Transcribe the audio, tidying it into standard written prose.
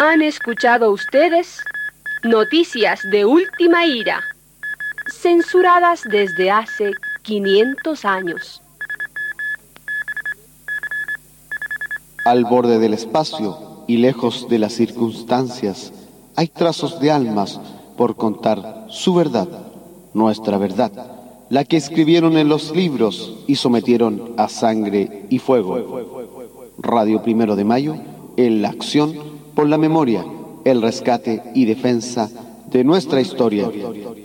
Han escuchado ustedes noticias de última ira, censuradas desde hace 500 años. Al borde del espacio y lejos de las circunstancias, hay trazos de almas por contar su verdad, nuestra verdad, la que escribieron en los libros y sometieron a sangre y fuego. Radio 1 de Mayo, en la acción por la memoria, el rescate y defensa de nuestra historia.